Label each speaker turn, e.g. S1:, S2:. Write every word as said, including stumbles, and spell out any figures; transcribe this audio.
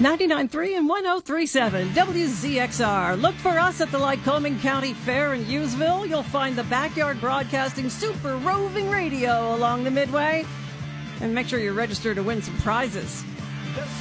S1: ninety-nine point three and one oh three point seven W Z X R. Look for us at the Lycoming County Fair in Hughesville. You'll find the Backyard Broadcasting Super Roving Radio along the Midway. And make sure you're registered to win some prizes.